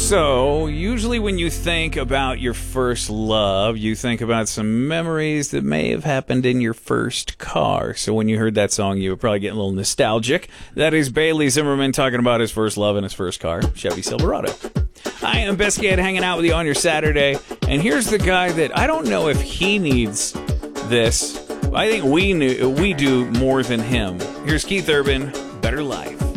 So, usually when you think about your first love, you think about some memories that may have happened in your first car. So when you heard that song, you were probably getting a little nostalgic. That is Bailey Zimmerman talking about his first love and his first car, Chevy Silverado. I am Biscuit, hanging out with you on your Saturday. And here's the guy that I don't know if he needs this. I think we do more than him. Here's Keith Urban, Better Life.